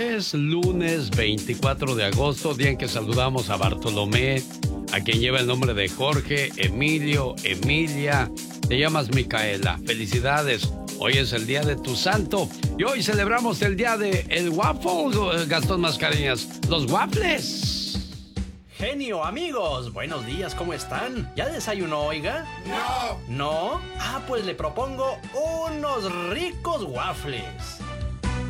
Es lunes 24 de agosto, día en que saludamos a Bartolomé, a quien lleva el nombre de Jorge, Emilio, Emilia. Te llamas Micaela. Felicidades. Hoy es el día de tu santo. Y hoy celebramos el día de el waffle, Gastón Mascareñas. Los waffles. Genio, amigos, buenos días, ¿cómo están? ¿Ya desayunó, oiga? ¡No! ¿No? Ah, pues le propongo unos ricos waffles.